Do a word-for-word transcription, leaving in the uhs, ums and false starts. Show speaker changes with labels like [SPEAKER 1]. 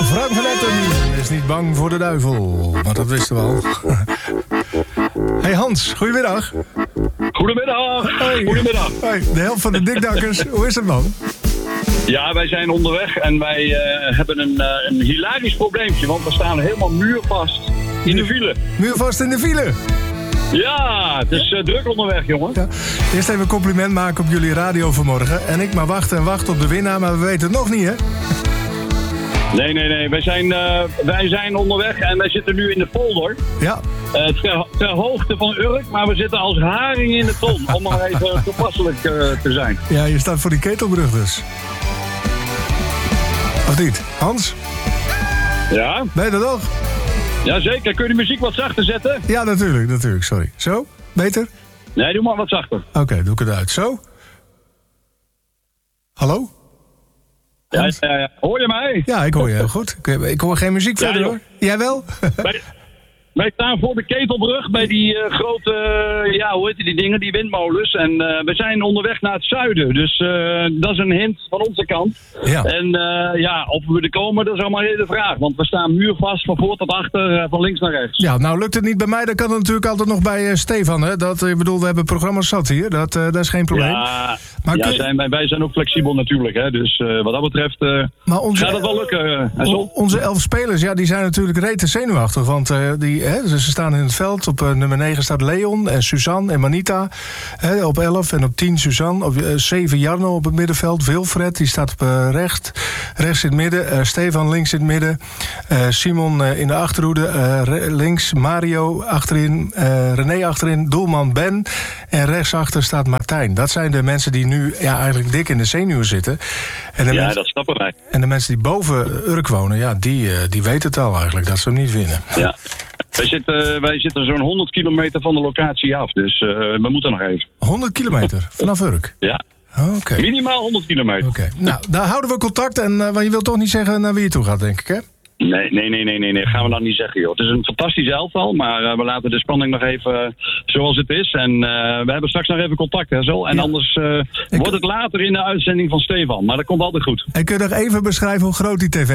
[SPEAKER 1] Frank van Etten is niet bang voor de duivel. Maar dat wisten we al. Hey Hans, goedemiddag.
[SPEAKER 2] Goedemiddag.
[SPEAKER 1] Hey.
[SPEAKER 2] Goedemiddag.
[SPEAKER 1] Hey, de helft van de dikdakkers. Hoe is het, man?
[SPEAKER 2] Ja, wij zijn onderweg en wij uh, hebben een, uh, een hilarisch probleempje. Want we staan helemaal muurvast in de file.
[SPEAKER 1] Muurvast in de file?
[SPEAKER 2] Ja, het is uh, druk onderweg, jongen.
[SPEAKER 1] Ja. Eerst even een compliment maken op jullie radio vanmorgen. En ik maar wachten en wachten op de winnaar, maar we weten het nog niet, hè?
[SPEAKER 2] Nee, nee, nee. Wij zijn, uh, wij zijn onderweg en wij zitten nu in de polder.
[SPEAKER 1] Ja.
[SPEAKER 2] Uh, ter, ter hoogte van Urk, maar we zitten als haring in de ton. Om maar even toepasselijk uh, te zijn.
[SPEAKER 1] Ja, je staat voor die ketelbrug dus. Of niet? Hans?
[SPEAKER 2] Ja?
[SPEAKER 1] Ben je er nog?
[SPEAKER 2] Jazeker. Kun je de muziek wat zachter zetten?
[SPEAKER 1] Ja, natuurlijk, natuurlijk. Sorry. Zo? Beter?
[SPEAKER 2] Nee, doe maar wat zachter.
[SPEAKER 1] Oké, okay, doe ik het uit. Zo? Hallo?
[SPEAKER 2] Ja, ja, ja. Hoor je mij?
[SPEAKER 1] Ja, ik hoor je heel goed. Ik, ik hoor geen muziek verder,
[SPEAKER 2] ja,
[SPEAKER 1] hoor. Jij wel?
[SPEAKER 2] Wij, wij staan voor de Ketelbrug bij die uh, grote, uh, ja, hoe heet die dingen, die windmolens. En uh, we zijn onderweg naar het zuiden. Dus uh, dat is een hint van onze kant.
[SPEAKER 1] Ja.
[SPEAKER 2] En uh, ja, of we er komen, dat is allemaal de vraag. Want we staan muurvast van voor tot achter, uh, van links naar rechts.
[SPEAKER 1] Ja, nou lukt het niet bij mij, dan kan het natuurlijk altijd nog bij uh, Stefan. Hè? Dat, ik bedoel, we hebben programma's zat hier. Dat, uh, dat is geen probleem.
[SPEAKER 2] Ja,
[SPEAKER 1] maar
[SPEAKER 2] ja
[SPEAKER 1] kun...
[SPEAKER 2] zijn, wij, wij zijn ook flexibel natuurlijk. Hè? Dus uh, wat dat betreft uh,
[SPEAKER 1] maar onze,
[SPEAKER 2] gaat het wel lukken. Uh,
[SPEAKER 1] on, onze elf spelers, ja, die zijn natuurlijk rete zenuwachtig. Want uh, die, hè, ze staan in het veld. Op uh, nummer negen staat Leon en Suzanne en Manita. Hè, op elf en op tien Suzanne. Op uh, zeven Jarno op het middenveld. Wilfred, die staat op uh, rechts. Rechts in het midden. Uh, Stefan links in het midden. Uh, Simon uh, in de achterhoede. Uh, re- links Mario achterin. Uh, René achterin. Doelman Ben. En rechtsachter staat Martijn. Dat zijn de mensen die nu ja, eigenlijk dik in de zenuwen zitten. En de
[SPEAKER 2] ja,
[SPEAKER 1] mens...
[SPEAKER 2] dat snappen wij.
[SPEAKER 1] En de mensen die boven Urk wonen, ja, die, uh, die weten het al eigenlijk. Dat ze hem niet winnen.
[SPEAKER 2] Ja. Wij zitten, wij zitten zo'n honderd kilometer van de locatie af, dus uh, we moeten nog even.
[SPEAKER 1] honderd kilometer vanaf Urk?
[SPEAKER 2] Ja.
[SPEAKER 1] Oké. Okay.
[SPEAKER 2] Minimaal honderd kilometer.
[SPEAKER 1] Oké. Okay. Nou, daar houden we contact. En uh, want je wilt toch niet zeggen naar wie je toe gaat, denk ik, hè?
[SPEAKER 2] Nee, nee, nee, nee, nee, nee. Gaan we dat niet zeggen, joh. Het is een fantastisch elftal, maar uh, we laten de spanning nog even uh, zoals het is. En uh, we hebben straks nog even contact, hè, zo. En ja. anders uh, wordt het later in de uitzending van Stefan. Maar dat komt altijd goed.
[SPEAKER 1] En kun je nog even beschrijven hoe groot die tv